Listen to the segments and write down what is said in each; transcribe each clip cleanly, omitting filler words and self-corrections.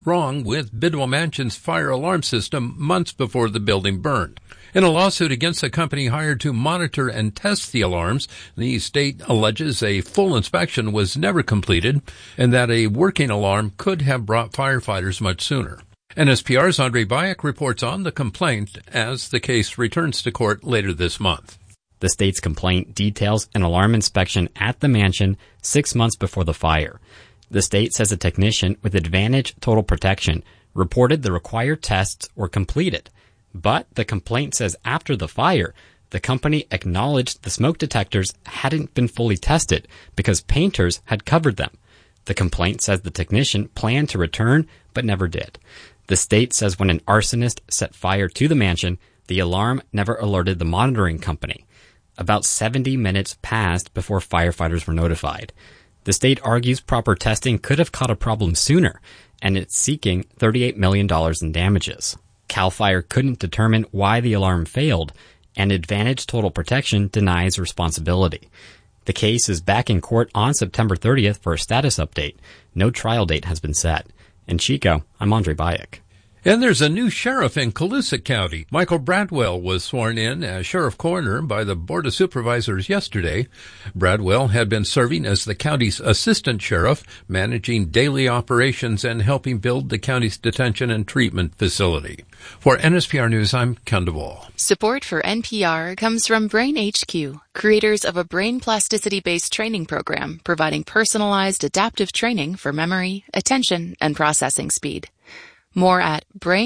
wrong with Bidwell Mansion's fire alarm system months before the building burned. In a lawsuit against the company hired to monitor and test the alarms, the state alleges a full inspection was never completed and that a working alarm could have brought firefighters much sooner. NSPR's Andre Bayek reports on the complaint as the case returns to court later this month. The state's complaint details an alarm inspection at the mansion 6 months before the fire. The state says a technician with Advantage Total Protection reported the required tests were completed. But the complaint says after the fire, the company acknowledged the smoke detectors hadn't been fully tested because painters had covered them. The complaint says the technician planned to return but never did. The state says when an arsonist set fire to the mansion, the alarm never alerted the monitoring company. About 70 minutes passed before firefighters were notified. The state argues proper testing could have caught a problem sooner, and it's seeking $38 million in damages. CAL FIRE couldn't determine why the alarm failed, and Advantage Total Protection denies responsibility. The case is back in court on September 30th for a status update. No trial date has been set. In Chico, I'm Andre Bayek. And there's a new sheriff in Colusa County. Michael Bradwell was sworn in as sheriff coroner by the Board of Supervisors yesterday. Bradwell had been serving as the county's assistant sheriff, managing daily operations and helping build the county's detention and treatment facility. For NSPR News, I'm Ken DeVol. Support for NPR comes from Brain HQ, creators of a brain plasticity-based training program providing personalized adaptive training for memory, attention, and processing speed. More at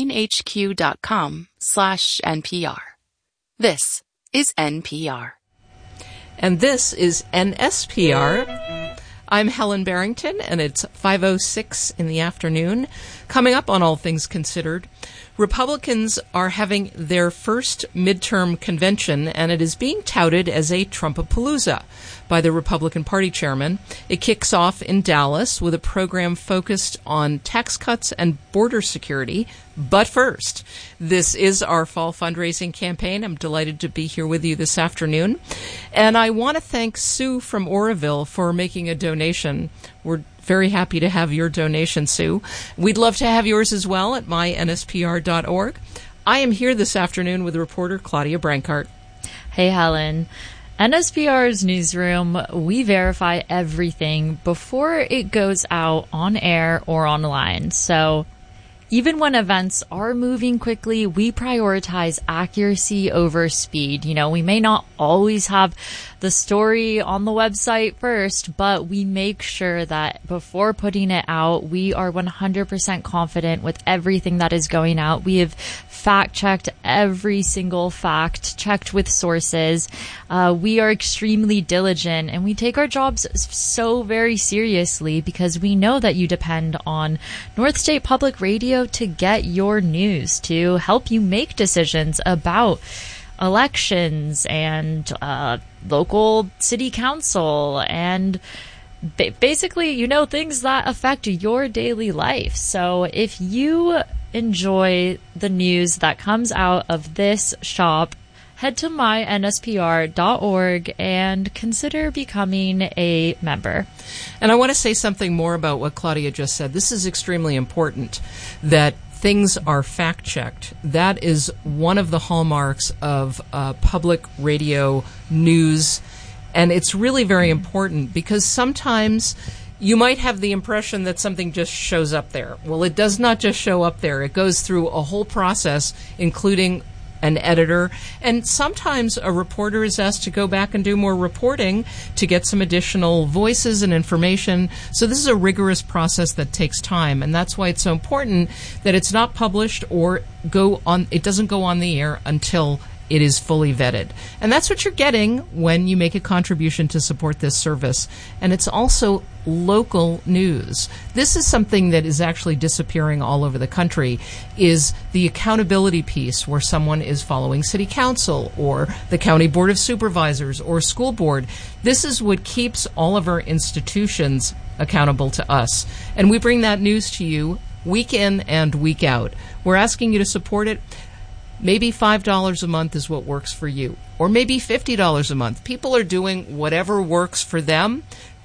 brainhq.com/NPR. This is NPR. And this is NSPR. I'm Helen Barrington, and it's 5:06 in the afternoon. Coming up on All Things Considered, Republicans are having their first midterm convention, and it is being touted as a Trumpapalooza by the Republican Party chairman. It kicks off in Dallas with a program focused on tax cuts and border security. But first, this is our fall fundraising campaign. I'm delighted to be here with you this afternoon. And I want to thank Sue from Oroville for making a donation. We're very happy to have your donation, Sue. We'd love to have yours as well at mynspr.org. I am here this afternoon with reporter Claudia Brancart. Hey, Helen. NSPR's newsroom, we verify everything before it goes out on air or online. So even when events are moving quickly, we prioritize accuracy over speed. You know, we may not always have the story on the website first, but we make sure that before putting it out, we are 100% confident with everything that is going out. We have fact-checked every single fact, checked with sources. We are extremely diligent, and we take our jobs so very seriously because we know that you depend on North State Public Radio to get your news, to help you make decisions about elections and local city council and basically, you know, things that affect your daily life. So if you enjoy the news that comes out of this shop, head to mynspr.org and consider becoming a member. And I want to say something more about what Claudia just said. This is extremely important, that things are fact-checked. That is one of the hallmarks of public radio news, and it's really very important because sometimes you might have the impression that something just shows up there. Well, it does not just show up there. It goes through a whole process, including an editor, and sometimes a reporter is asked to go back and do more reporting to get some additional voices and information. So this is a rigorous process that takes time, and that's why it's so important that it's not published or it doesn't go on the air until it is fully vetted. And that's what you're getting when you make a contribution to support this service. And it's also local news. This is something that is actually disappearing all over the country, is the accountability piece where someone is following city council or the county board of supervisors or school board. This is what keeps all of our institutions accountable to us. And we bring that news to you week in and week out. We're asking you to support it. Maybe $5 a month is what works for you, or maybe $50 a month. People are doing whatever works for them.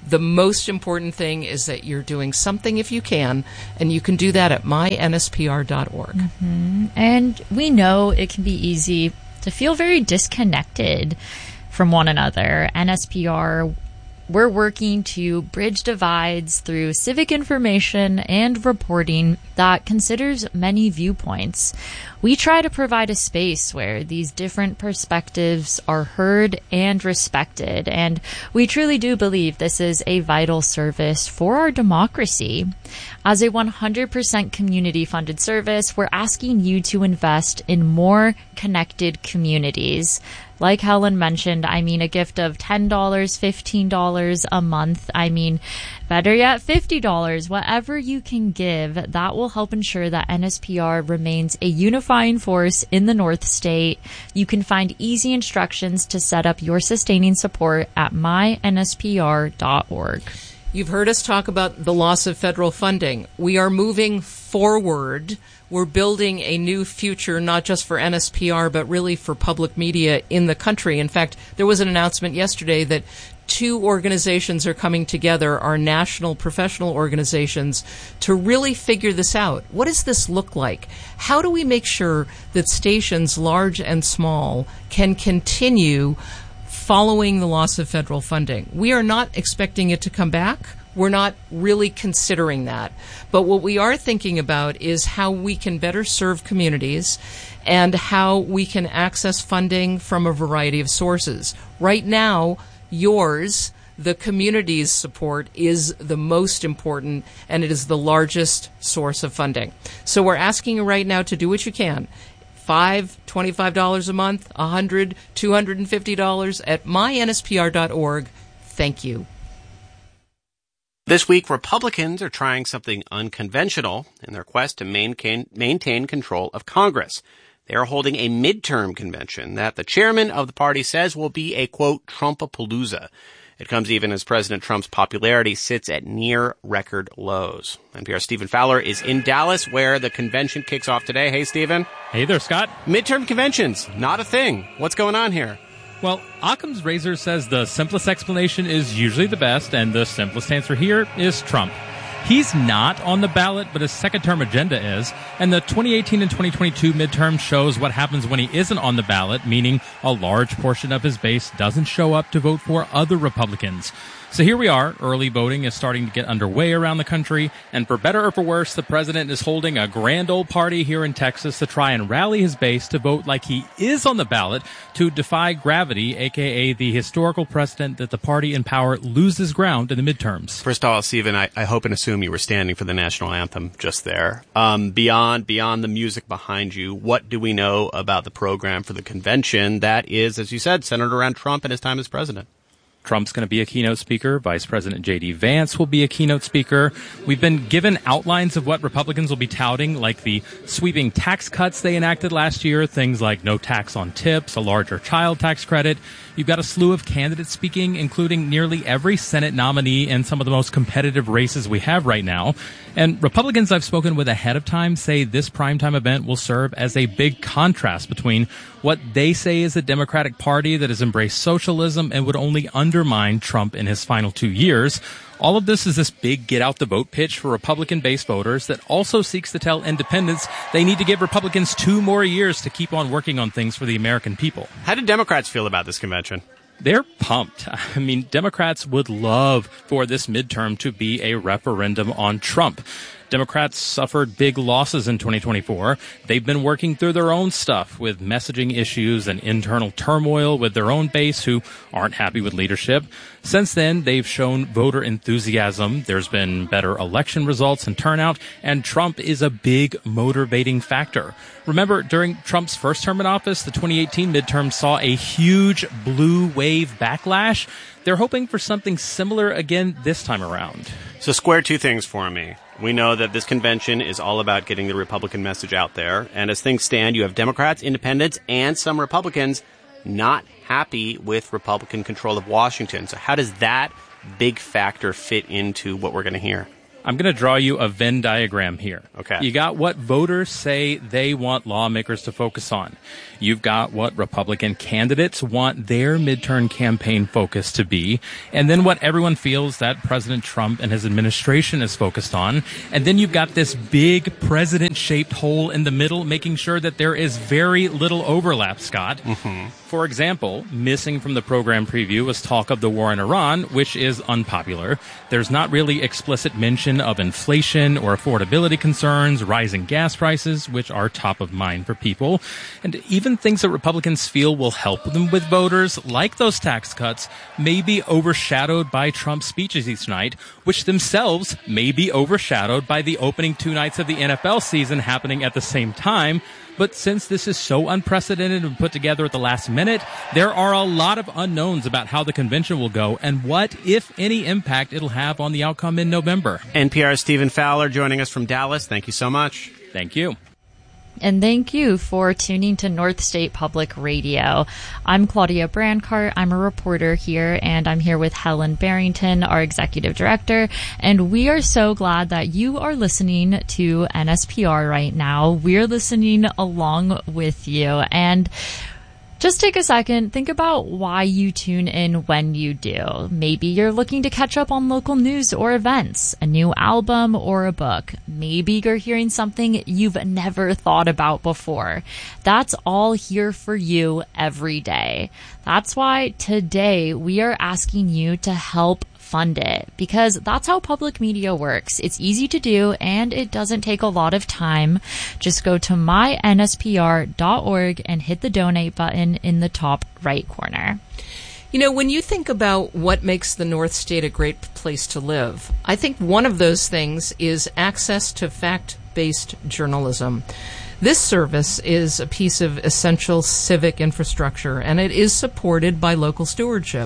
The most important thing is that you're doing something if you can, and you can do that at mynspr.org. Mm-hmm. And we know it can be easy to feel very disconnected from one another. NSPR, we're working to bridge divides through civic information and reporting that considers many viewpoints. We try to provide a space where these different perspectives are heard and respected, and we truly do believe this is a vital service for our democracy. As a 100% community-funded service, we're asking you to invest in more connected communities. Like Helen mentioned, a gift of $10, $15 a month. Better yet, $50. Whatever you can give, that will help ensure that NSPR remains a unifying force in the North State. You can find easy instructions to set up your sustaining support at mynspr.org. You've heard us talk about the loss of federal funding. We are moving forward. We're building a new future, not just for NSPR, but really for public media in the country. In fact, there was an announcement yesterday that 2 organizations are coming together, our national professional organizations, to really figure this out. What does this look like? How do we make sure that stations, large and small, can continue following the loss of federal funding? We are not expecting it to come back. We're not really considering that. But what we are thinking about is how we can better serve communities and how we can access funding from a variety of sources. Right now, yours, the community's support, is the most important, and it is the largest source of funding. So we're asking you right now to do what you can. $5, $25 a month, $100, $250 at mynspr.org. Thank you. This week, Republicans are trying something unconventional in their quest to maintain control of Congress. They are holding a midterm convention that the chairman of the party says will be a, quote, Trumpapalooza. It comes even as President Trump's popularity sits at near record lows. NPR's Stephen Fowler is in Dallas, where the convention kicks off today. Hey, Stephen. Hey there, Scott. Midterm conventions, not a thing. What's going on here? Well, Occam's razor says the simplest explanation is usually the best, and the simplest answer here is Trump. He's not on the ballot, but his second-term agenda is, and the 2018 and 2022 midterm shows what happens when he isn't on the ballot, meaning a large portion of his base doesn't show up to vote for other Republicans. So here we are. Early voting is starting to get underway around the country, and for better or for worse, the president is holding a grand old party here in Texas to try and rally his base to vote like he is on the ballot to defy gravity, aka the historical precedent that the party in power loses ground in the midterms. First of all, Stephen, I hope and assume you were standing for the national anthem just there. Beyond the music behind you, what do we know about the program for the convention that is, as you said, centered around Trump and his time as president? Trump's going to be a keynote speaker. Vice President J.D. Vance will be a keynote speaker. We've been given outlines of what Republicans will be touting, like the sweeping tax cuts they enacted last year, things like no tax on tips, a larger child tax credit. You've got a slew of candidates speaking, including nearly every Senate nominee in some of the most competitive races we have right now. And Republicans I've spoken with ahead of time say this primetime event will serve as a big contrast between what they say is a Democratic Party that has embraced socialism and would only undermine Trump in his final 2 years. All of this is this big get-out-the-vote pitch for Republican-based voters that also seeks to tell independents they need to give Republicans 2 more years to keep on working on things for the American people. How do Democrats feel about this convention? They're pumped. I mean, Democrats would love for this midterm to be a referendum on Trump. Democrats suffered big losses in 2024. They've been working through their own stuff with messaging issues and internal turmoil with their own base who aren't happy with leadership. Since then, they've shown voter enthusiasm. There's been better election results and turnout, and Trump is a big motivating factor. Remember, during Trump's first term in office, the 2018 midterm saw a huge blue wave backlash. They're hoping for something similar again this time around. So square 2 things for me. We know that this convention is all about getting the Republican message out there. And as things stand, you have Democrats, independents, and some Republicans not happy with Republican control of Washington. So how does that big factor fit into what we're going to hear? I'm going to draw you a Venn diagram here. Okay. You got what voters say they want lawmakers to focus on. You've got what Republican candidates want their midterm campaign focus to be. And then what everyone feels that President Trump and his administration is focused on. And then you've got this big president-shaped hole in the middle, making sure that there is very little overlap, Scott. Mm-hmm. For example, missing from the program preview was talk of the war in Iran, which is unpopular. There's not really explicit mention of inflation or affordability concerns, rising gas prices, which are top of mind for people. And even things that Republicans feel will help them with voters, like those tax cuts, may be overshadowed by Trump's speeches each night, which themselves may be overshadowed by the opening 2 nights of the NFL season happening at the same time. But since this is so unprecedented and put together at the last minute, there are a lot of unknowns about how the convention will go and what, if any, impact it'll have on the outcome in November. NPR's Stephen Fowler joining us from Dallas. Thank you so much. Thank you. And thank you for tuning to North State Public Radio. I'm Claudia Brancart. I'm a reporter here, and I'm here with Helen Barrington, our executive director. And we are so glad that you are listening to NSPR right now. We're listening along with you. And just take a second, think about why you tune in when you do. Maybe you're looking to catch up on local news or events, a new album or a book. Maybe you're hearing something you've never thought about before. That's all here for you every day. That's why today we are asking you to help fund it, because that's how public media works. It's easy to do and it doesn't take a lot of time. Just go to mynspr.org and hit the donate button in the top right corner. You know, when you think about what makes the North State a great place to live, I think one of those things is access to fact-based journalism. This service is a piece of essential civic infrastructure, and it is supported by local stewardship.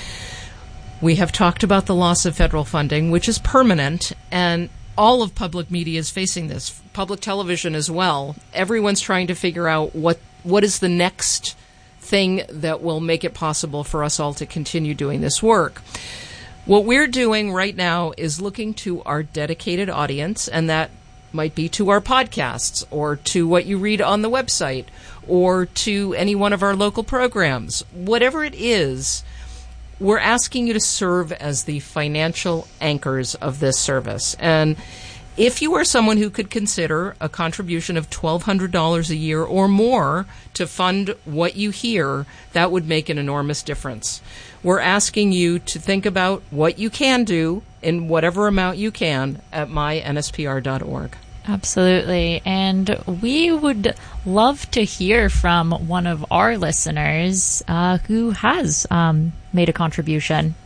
We have talked about the loss of federal funding, which is permanent, and all of public media is facing this. Public television as well. Everyone's trying to figure out what is the next thing that will make it possible for us all to continue doing this work. What we're doing right now is looking to our dedicated audience, and that might be to our podcasts or to what you read on the website or to any one of our local programs. Whatever it is, we're asking you to serve as the financial anchors of this service. And if you are someone who could consider a contribution of $1,200 a year or more to fund what you hear, that would make an enormous difference. We're asking you to think about what you can do in whatever amount you can at mynspr.org. Absolutely. And we would love to hear from one of our listeners who has made a contribution.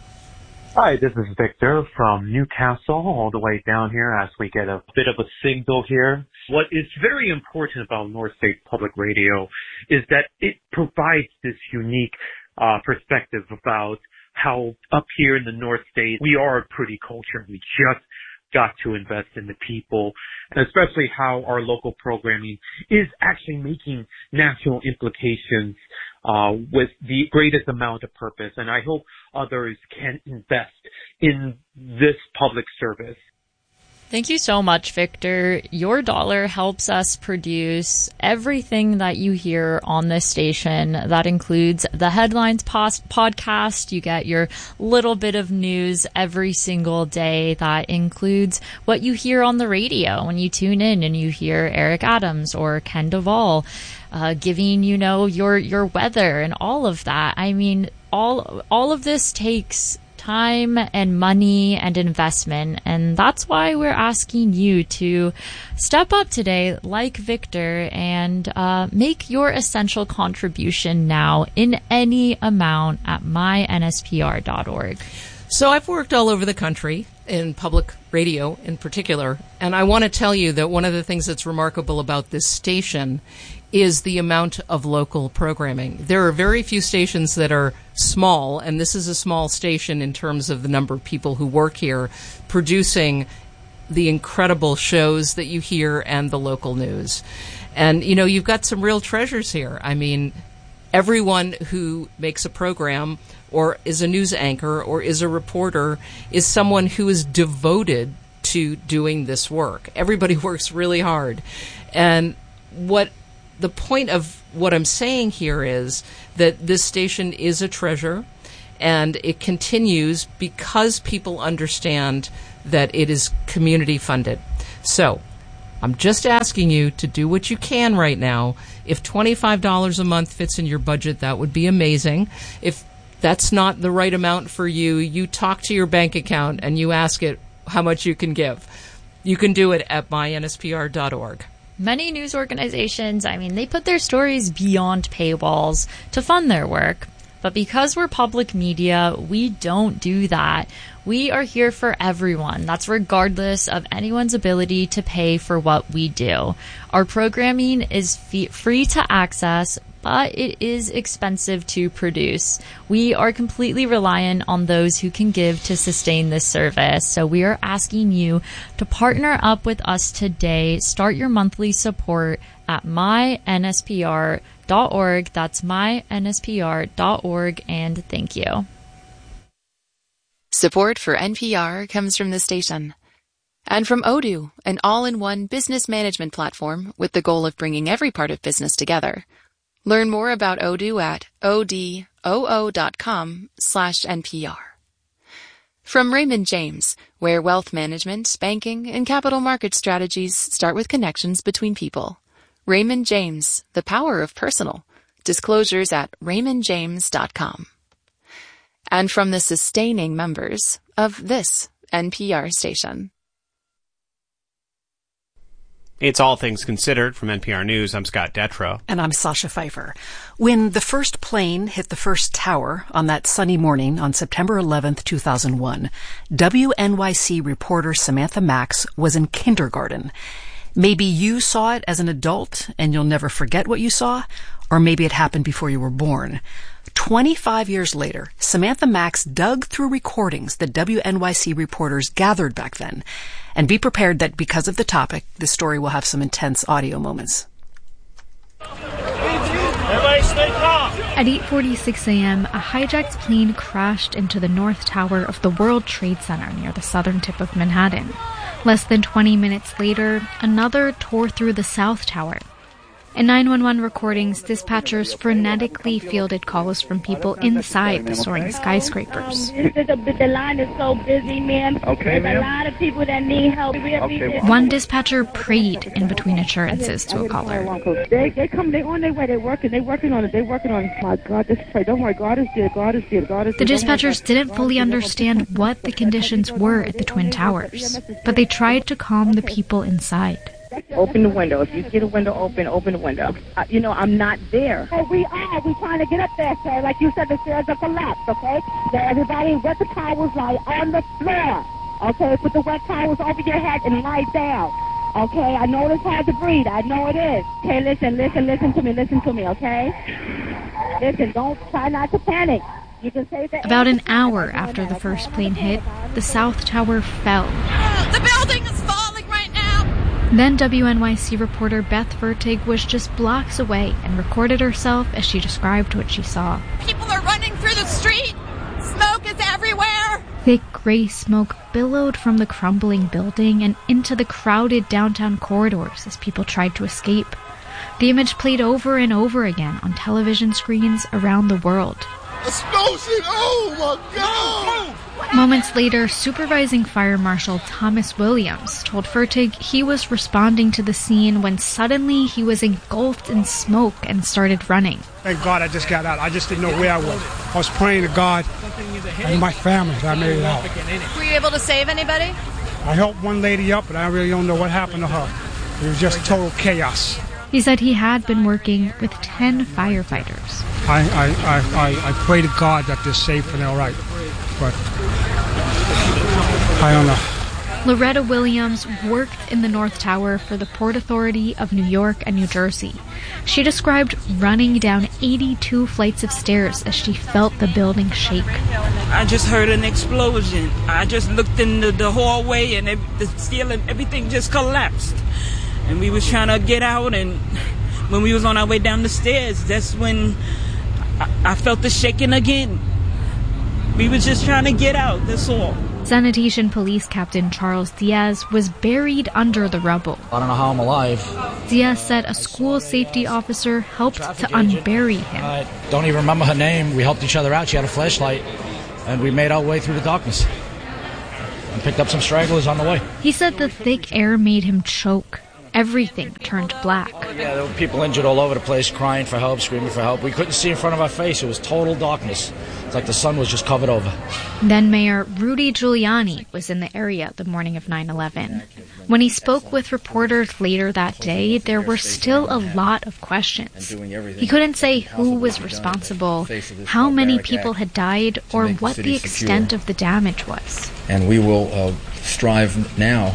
Hi, this is Victor from Newcastle, all the way down here as we get a bit of a signal here. What is very important about North State Public Radio is that it provides this unique perspective about how up here in the North State, we are a pretty culture. We just got to invest in the people, and especially how our local programming is actually making national implications with the greatest amount of purpose. And I hope others can invest in this public service. Thank you so much, Victor. Your dollar helps us produce everything that you hear on this station. That includes the Headlines podcast. You get your little bit of news every single day. That includes what you hear on the radio when you tune in and you hear Eric Adams or Ken Duvall giving, you know, your weather and all of that. I mean, all of this takes time and money and investment, and that's why we're asking you to step up today like Victor and make your essential contribution now in any amount at mynspr.org. So I've worked all over the country in public radio in particular, and I want to tell you that one of the things that's remarkable about this station is the amount of local programming. There are very few stations that are small, and this is a small station in terms of the number of people who work here, producing the incredible shows that you hear and the local news. And, you know, you've got some real treasures here. I mean, everyone who makes a program or is a news anchor or is a reporter is someone who is devoted to doing this work. Everybody works really hard. And what the point of what I'm saying here is that this station is a treasure, and it continues because people understand that it is community funded. So I'm just asking you to do what you can right now. If $25 a month fits in your budget, that would be amazing. If that's not the right amount for you, you talk to your bank account and you ask it how much you can give. You can do it at mynspr.org. Many news organizations, they put their stories beyond paywalls to fund their work. But because we're public media, we don't do that. We are here for everyone. That's regardless of anyone's ability to pay for what we do. Our programming is free to access, but it is expensive to produce. We are completely reliant on those who can give to sustain this service. So we are asking you to partner up with us today. Start your monthly support at mynspr.org. That's mynspr.org, and thank you. Support for NPR comes from the station. And from Odoo, an all-in-one business management platform with the goal of bringing every part of business together. Learn more about Odoo at odoo.com/NPR. From Raymond James, where wealth management, banking, and capital market strategies start with connections between people. Raymond James, the power of personal. Disclosures at raymondjames.com. And from the sustaining members of this NPR station. It's All Things Considered from NPR News. I'm Scott Detrow. And I'm Sasha Pfeiffer. When the first plane hit the first tower on that sunny morning on September 11th, 2001, WNYC reporter Samantha Max was in kindergarten. Maybe you saw it as an adult and you'll never forget what you saw, or maybe it happened before you were born. 25 years later, Samantha Max dug through recordings that WNYC reporters gathered back then. And be prepared that because of the topic, this story will have some intense audio moments. At 8:46 a.m., a hijacked plane crashed into the North Tower of the World Trade Center near the southern tip of Manhattan. Less than 20 minutes later, another tore through the South Tower. In 911 recordings, dispatchers frenetically fielded calls from people inside the soaring skyscrapers. The line is so busy, man. Okay, There's a lot of people that need help. One dispatcher prayed in between assurances to a caller. They come, they on their way, they're working on it. My God, just pray. Don't worry, God is there, God is there, God is there. The dispatchers didn't fully understand what the conditions were at the Twin Towers, but they tried to calm the people inside. Open the window. If you get a window open, open the window. I'm not there. Oh, we're trying to get up there, sir. Like you said, the stairs are collapsed, okay? Now, everybody, wet the towels, lie on the floor. Okay, put the wet towels over your head and lie down. Okay, I know it's hard to breathe. I know it is. Okay, listen to me, okay? Listen, try not to panic. You can say that. About an hour after the first plane hit, the South Tower fell. The building is falling right now! Then WNYC reporter Beth Fertig was just blocks away and recorded herself as she described what she saw. People are running through the street! Smoke is everywhere! Thick gray smoke billowed from the crumbling building and into the crowded downtown corridors as people tried to escape. The image played over and over again on television screens around the world. Explosion! Oh my God! Moments later, Supervising Fire Marshal Thomas Williams told Fertig he was responding to the scene when suddenly he was engulfed in smoke and started running. Thank God I just got out. I just didn't know where I was. I was praying to God and my family that I made it out. Were you able to save anybody? I helped one lady up, but I really don't know what happened to her. It was just total chaos. He said he had been working with 10 firefighters. I pray to God that they're safe and all right, but I don't know. Loretta Williams worked in the North Tower for the Port Authority of New York and New Jersey. She described running down 82 flights of stairs as she felt the building shake. I just heard an explosion. I just looked in the hallway and the ceiling, everything just collapsed. And we was trying to get out, and when we was on our way down the stairs, that's when I felt the shaking again. We was just trying to get out, that's all. Sanitation Police Captain Charles Diaz was buried under the rubble. I don't know how I'm alive. Diaz said a school safety officer helped to unbury him. I don't even remember her name. We helped each other out. She had a flashlight, and we made our way through the darkness and picked up some stragglers on the way. He said the thick air made him choke. Everything turned black. Yeah, there were people injured all over the place, crying for help, screaming for help. We couldn't see in front of our face. It was total darkness. It's like the sun was just covered over. Then Mayor Rudy Giuliani was in the area the morning of 9/11. When he spoke with reporters later that day, there were still a lot of questions. He couldn't say who was responsible, how many people had died, or what the extent of the damage was. And we will strive now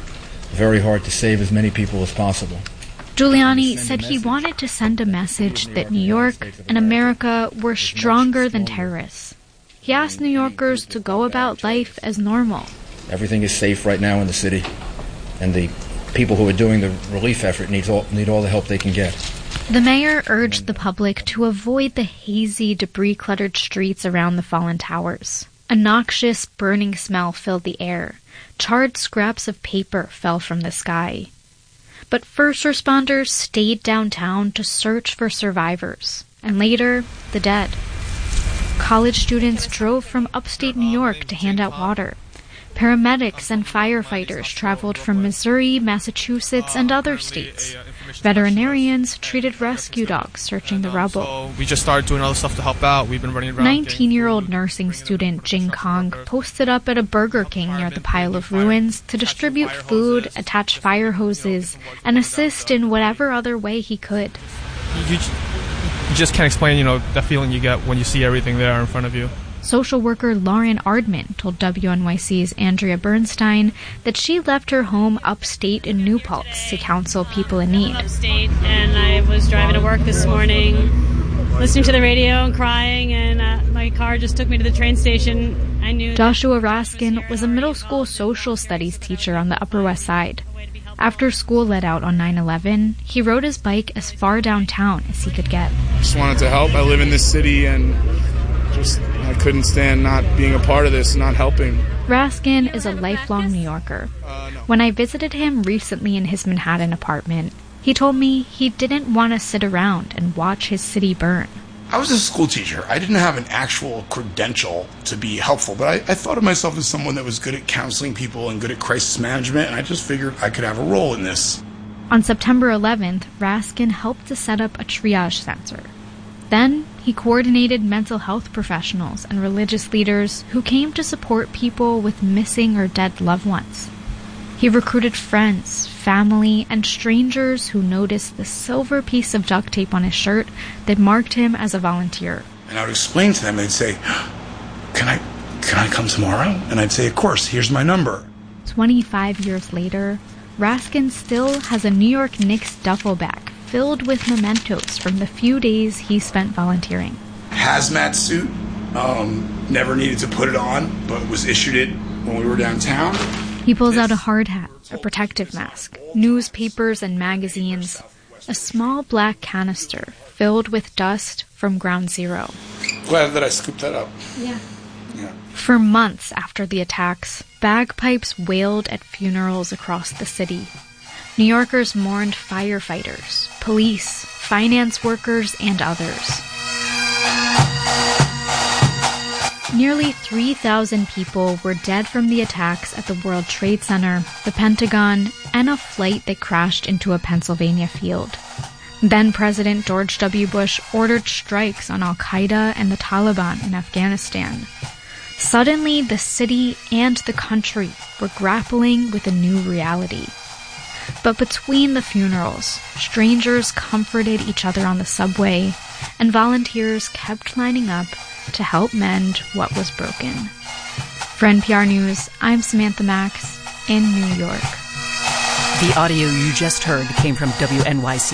very hard to save as many people as possible. Giuliani said he wanted to send a message that New York and America were stronger than terrorists. He asked New Yorkers to go about life as normal. Everything is safe right now in the city, and the people who are doing the relief effort need all the help they can get. The mayor urged the public to avoid the hazy, debris-cluttered streets around the fallen towers. A noxious, burning smell filled the air. Charred scraps of paper fell from the sky. But first responders stayed downtown to search for survivors, and later, the dead. College students drove from upstate New York to hand out water. Paramedics and firefighters traveled from Missouri, Massachusetts, and other states. Veterinarians treated rescue dogs searching the rubble. So we just started doing other stuff to help out. We've been running around. 19-year-old nursing student Jing Kong posted up at a Burger King near the pile of ruins to distribute food, attach fire hoses, and assist in whatever other way he could. You just can't explain, that feeling you get when you see everything there in front of you. Social worker Lauren Ardman told WNYC's Andrea Bernstein that she left her home upstate in New Paltz to counsel people in need. Upstate, and I was driving to work this morning, listening to the radio and crying, and my car just took me to the train station. I knew Joshua Raskin was a middle school social studies teacher on the Upper West Side. After school let out on 9/11, he rode his bike as far downtown as he could get. Just wanted to help. I live in this city, and I couldn't stand not being a part of this, not helping. Raskin is a lifelong New Yorker. When I visited him recently in his Manhattan apartment, he told me he didn't want to sit around and watch his city burn. I was a school teacher. I didn't have an actual credential to be helpful, but I thought of myself as someone that was good at counseling people and good at crisis management, and I just figured I could have a role in this. On September 11th, Raskin helped to set up a triage center. Then, he coordinated mental health professionals and religious leaders who came to support people with missing or dead loved ones. He recruited friends, family, and strangers who noticed the silver piece of duct tape on his shirt that marked him as a volunteer. And I would explain to them, they'd say, can I come tomorrow? And I'd say, of course, here's my number. 25 years later, Raskin still has a New York Knicks duffel bag filled with mementos from the few days he spent volunteering. Hazmat suit, never needed to put it on, but was issued it when we were downtown. He pulls out a hard hat, a protective mask, newspapers and magazines, a small black canister filled with dust from Ground Zero. Glad that I scooped that up. Yeah. For months after the attacks, bagpipes wailed at funerals across the city. New Yorkers mourned firefighters, police, finance workers, and others. Nearly 3,000 people were dead from the attacks at the World Trade Center, the Pentagon, and a flight that crashed into a Pennsylvania field. Then President George W. Bush ordered strikes on al-Qaeda and the Taliban in Afghanistan. Suddenly, the city and the country were grappling with a new reality. But between the funerals, strangers comforted each other on the subway, and volunteers kept lining up to help mend what was broken. For NPR News, I'm Samantha Max in New York. The audio you just heard came from WNYC